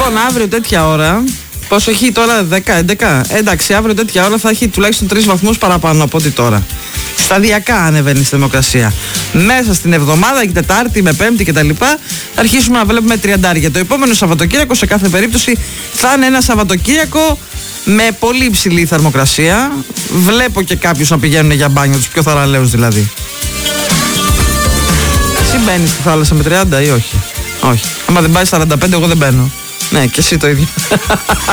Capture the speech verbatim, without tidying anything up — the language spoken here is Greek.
Λοιπόν, αύριο τέτοια ώρα. Πόσο έχει τώρα, δέκα, έντεκα. Εντάξει, αύριο τέτοια ώρα θα έχει τουλάχιστον τρεις βαθμούς παραπάνω από ό,τι τώρα. Σταδιακά ανεβαίνει στη θερμοκρασία. Μέσα στην εβδομάδα, και Τετάρτη με Πέμπτη κτλ., θα αρχίσουμε να βλέπουμε τριαντάρια. Το επόμενο Σαββατοκύριακο, σε κάθε περίπτωση, θα είναι ένα Σαββατοκύριακο με πολύ υψηλή θερμοκρασία. Βλέπω και κάποιους να πηγαίνουν για μπάνιο, τους πιο θαραλέους δηλαδή. Εσύ μπαίνεις στη θάλασσα με τριάντα ή όχι? Όχι. Άμα δεν πάει σαράντα πέντε, εγώ δεν μπαίνω. Ναι, και εσύ το ίδιο.